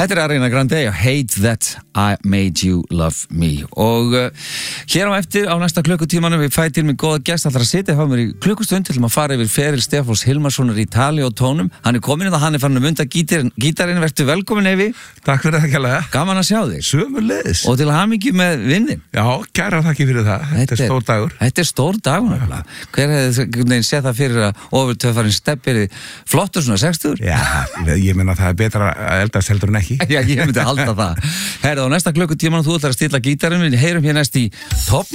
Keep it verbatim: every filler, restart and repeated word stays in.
Þetta er Ariana Grande, Hate That I Made You Love Me. Og uh, hér á eftir á næsta klukkutímanum við fæ til mig góða gest ætlar að sitja hjá mér í klukkustund til að fara yfir feril Stefáns Hilmarssonar í tali og tónum. Hann er kominn og hann er farin að munda gítarinn. Gítarinn, vertu velkomin Eyvi. Takk fyrir það kærlega. Gaman að sjá þig. Sömuleiðis. Og til hamingju með vinnin. Já, kæra þakki fyrir það. Þetta, þetta er stór dagur. Þetta er stór dagur nefnilega. Hver hefði séð það fyrir að ofurtöfarinn Steppir flottur svona sextugur? Já, ég meina það er betra að eldast heldur en ekki. Já, ég myndi halda það. Herðu, á næsta klukkutímanum þú ætlar að stilla gítarinn, við heyrum hér næst í topp